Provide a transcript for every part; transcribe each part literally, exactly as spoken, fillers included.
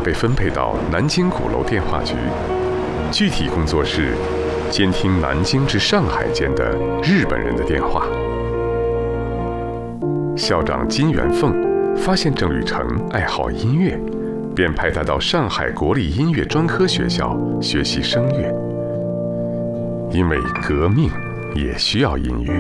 被分配到南京鼓楼电话局，具体工作是监听南京至上海间的日本人的电话。校长金元凤发现郑履成爱好音乐，便派他到上海国立音乐专科学校学习声乐。因为革命也需要音乐。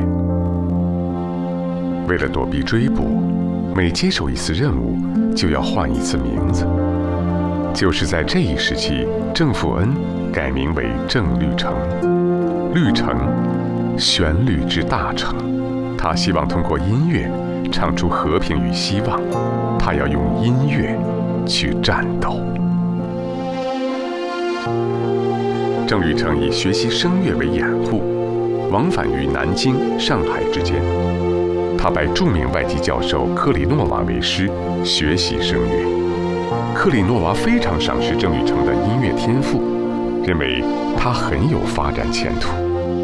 为了躲避追捕，每接手一次任务就要换一次名字。就是在这一时期，郑富恩改名为郑律成。律成，旋律之大成。他希望通过音乐唱出和平与希望，他要用音乐去战斗。郑履成以学习声乐为掩护，往返于南京、上海之间。他拜著名外籍教授克里诺瓦为师，学习声乐。克里诺瓦非常赏识郑履成的音乐天赋，认为他很有发展前途。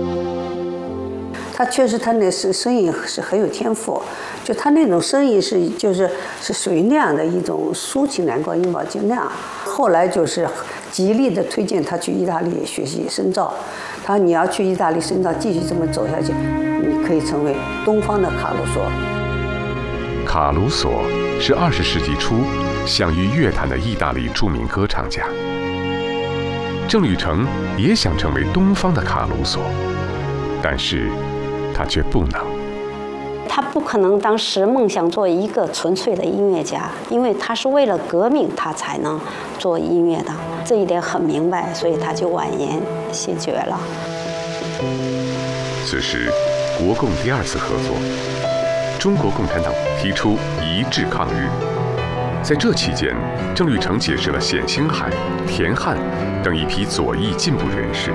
他确实，他那声声音是很有天赋，就他那种声音是就是是属于那样的一种抒情男高音吧，就那样。后来就是极力的推荐他去意大利学习深造。他说你要去意大利深造，继续这么走下去，你可以成为东方的卡鲁索。 卡鲁索是二十世纪初享誉乐坛的意大利著名歌唱家。郑履成也想成为东方的卡鲁索，但是他却不能。 他不可能当时梦想做一个纯粹的音乐家，因为他是为了革命他才能做音乐的，这一点很明白，所以他就婉言谢绝了。 此时，国共第二次合作，中国共产党提出一致抗日。在这期间，郑履成结识了冼星海、田汉等一批左翼进步人士。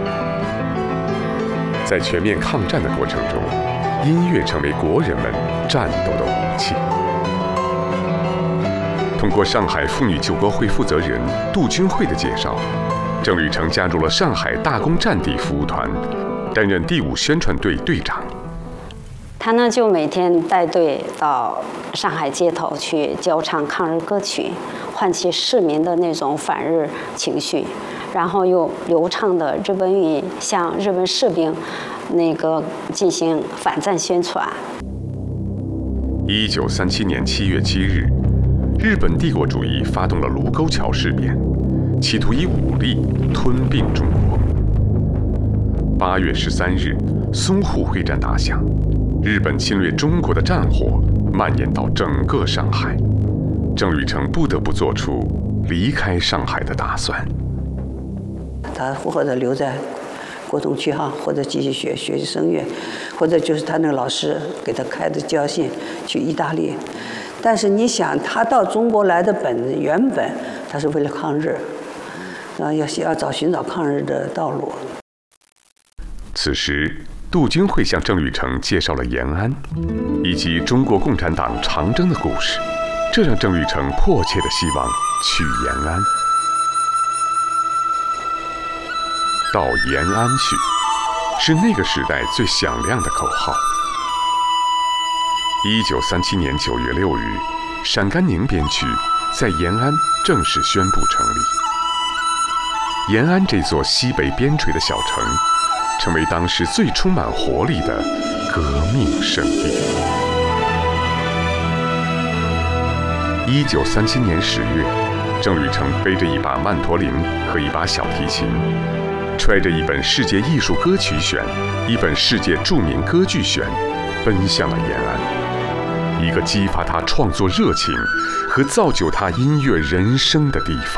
在全面抗战的过程中，音乐成为国人们战斗的武器。通过上海妇女救国会负责人杜君慧的介绍，郑履成加入了上海大工战地服务团，担任第五宣传队队长。 他呢就每天带队到上海街头去教唱抗日歌曲，唤起市民的那种反日情绪，然后用流畅的日本语向日本士兵那个进行反战宣传。 一九三七年七月七日，日本帝国主义发动了卢沟桥事变，企图以武力吞并中国。八月十三日，淞沪会战打响，日本侵略中国的战火蔓延到整个上海，郑履成不得不做出离开上海的打算。 他或者留在国统区哈，或者继续学学习声乐，或者就是他那个老师给他开的交信去意大利。但是你想，他到中国来的本原本他是为了抗日，啊，要要找寻找抗日的道路。 此时，杜君慧向郑履成介绍了延安以及中国共产党长征的故事，这让郑履成迫切的希望去延安。到延安去，是那个时代最响亮的口号。一九三七年九月六日，陕甘宁边区在延安正式宣布成立。延安这座西北边陲的小城，成为当时最充满活力的革命圣地。一九三七年十月，郑履成背着一把曼陀林和一把小提琴，揣着一本《世界艺术歌曲选》、一本《世界著名歌剧选》，奔向了延安，一个激发他创作热情和造就他音乐人生的地方。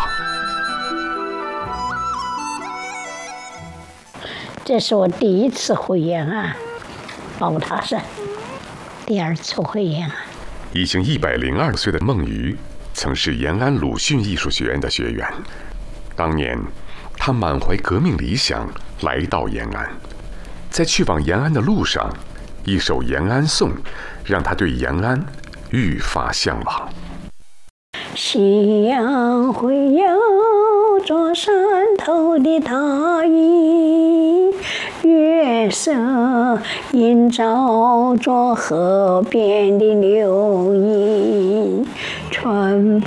这是我第一次回延安，宝塔山；第二次回延安。 已经一百零二岁的孟瑜，曾是延安鲁迅艺术学院的学员。当年，他满怀革命理想来到延安，在去往延安的路上，一首《延安颂》让他对延安愈发向往。 夕阳会摇着山头的大雨，月色映照着河边的柳荫，春